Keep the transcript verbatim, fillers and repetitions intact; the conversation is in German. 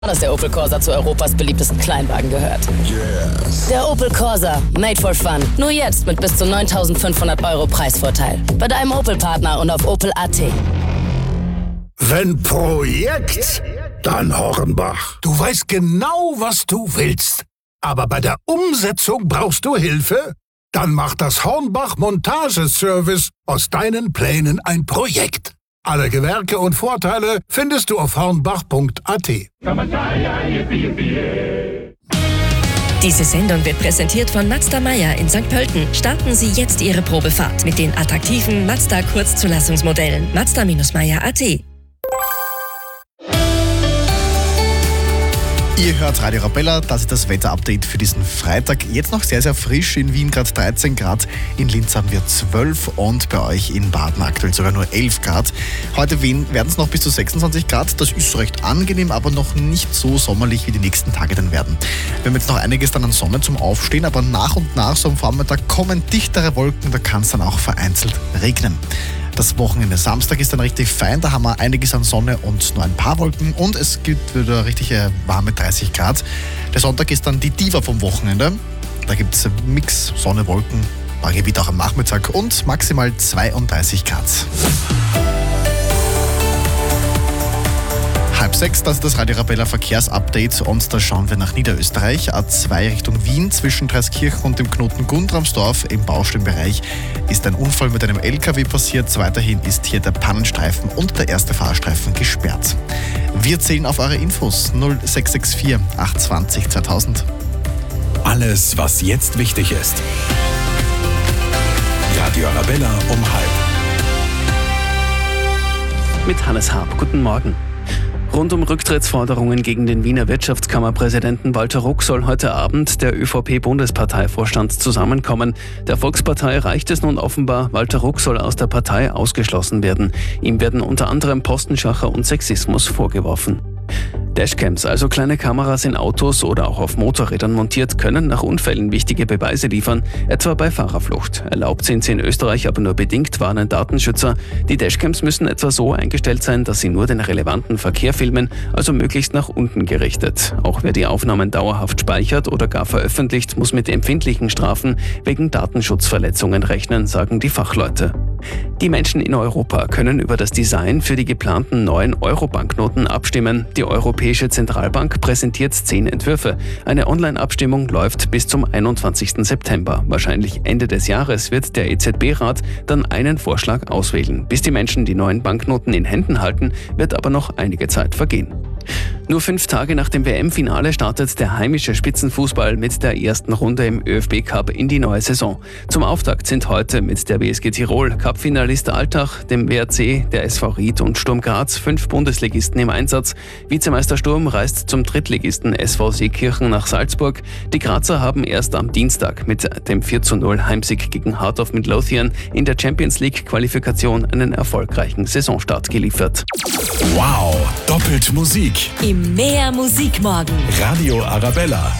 dass der Opel Corsa zu Europas beliebtesten Kleinwagen gehört. Yes. Der Opel Corsa, made for fun. Nur jetzt mit bis zu neuntausendfünfhundert Euro Preisvorteil. Bei deinem Opel-Partner und auf opel punkt a t. Wenn Projekt, dann Hornbach. Du weißt genau, was du willst. Aber bei der Umsetzung brauchst du Hilfe? Dann macht das Hornbach Montageservice aus deinen Plänen ein Projekt. Alle Gewerke und Vorteile findest du auf hornbach punkt a t. Diese Sendung wird präsentiert von Mazda Meier in Sankt Pölten. Starten Sie jetzt Ihre Probefahrt mit den attraktiven Mazda Kurzzulassungsmodellen. Mazda Meier punkt a t. Ihr hört Radio Arabella, das ist das Wetterupdate für diesen Freitag. Jetzt noch sehr, sehr frisch, in Wien gerade dreizehn Grad, in Linz haben wir zwölf und bei euch in Baden aktuell sogar nur elf Grad. Heute werden es noch bis zu sechsundzwanzig Grad, das ist recht angenehm, aber noch nicht so sommerlich, wie die nächsten Tage dann werden. Wir haben jetzt noch einiges dann an Sonne zum Aufstehen, aber nach und nach so am Vormittag kommen dichtere Wolken, da kann es dann auch vereinzelt regnen. Das Wochenende Samstag ist dann richtig fein, da haben wir einiges an Sonne und nur ein paar Wolken und es gibt wieder richtig warme dreißig Grad. Der Sonntag ist dann die Diva vom Wochenende. Da gibt es Mix, Sonne, Wolken, ein paar Gebiete auch am Nachmittag und maximal zweiunddreißig Grad. Halb sechs, das ist das Radio Arabella Verkehrsupdate und da schauen wir nach Niederösterreich. A zwei Richtung Wien zwischen Dreiskirchen und dem Knoten Gundramsdorf im Baustellenbereich ist ein Unfall mit einem L K W passiert. Weiterhin ist hier der Pannenstreifen und der erste Fahrstreifen gesperrt. Wir zählen auf eure Infos null sechs sechs vier acht zwei null zweitausend. Alles, was jetzt wichtig ist. Radio Arabella um halb. Mit Hannes Haab. Guten Morgen. Rund um Rücktrittsforderungen gegen den Wiener Wirtschaftskammerpräsidenten Walter Ruck soll heute Abend der ÖVP-Bundesparteivorstand zusammenkommen. Der Volkspartei reicht es nun offenbar, Walter Ruck soll aus der Partei ausgeschlossen werden. Ihm werden unter anderem Postenschacher und Sexismus vorgeworfen. Dashcams, also kleine Kameras in Autos oder auch auf Motorrädern montiert, können nach Unfällen wichtige Beweise liefern, etwa bei Fahrerflucht. Erlaubt sind sie in Österreich aber nur bedingt, warnen Datenschützer. Die Dashcams müssen etwa so eingestellt sein, dass sie nur den relevanten Verkehr filmen, also möglichst nach unten gerichtet. Auch wer die Aufnahmen dauerhaft speichert oder gar veröffentlicht, muss mit empfindlichen Strafen wegen Datenschutzverletzungen rechnen, sagen die Fachleute. Die Menschen in Europa können über das Design für die geplanten neuen Euro-Banknoten abstimmen. Die Europäische Zentralbank präsentiert zehn Entwürfe. Eine Online-Abstimmung läuft bis zum einundzwanzigsten September. Wahrscheinlich Ende des Jahres wird der E Z B-Rat dann einen Vorschlag auswählen. Bis die Menschen die neuen Banknoten in Händen halten, wird aber noch einige Zeit vergehen. Nur fünf Tage nach dem W M-Finale startet der heimische Spitzenfußball mit der ersten Runde im ÖFB-Cup in die neue Saison. Zum Auftakt sind heute mit der W S G Tirol, Cup-Finalist Altach, dem W R C, der S V Ried und Sturm Graz fünf Bundesligisten im Einsatz. Vizemeister Sturm reist zum Drittligisten S V Seekirchen nach Salzburg. Die Grazer haben erst am Dienstag mit dem vier zu null Heimsieg gegen Heart of Midlothian in der Champions League-Qualifikation einen erfolgreichen Saisonstart geliefert. Wow, doppelt Musik. Im Mehr Musik morgen. Radio Arabella.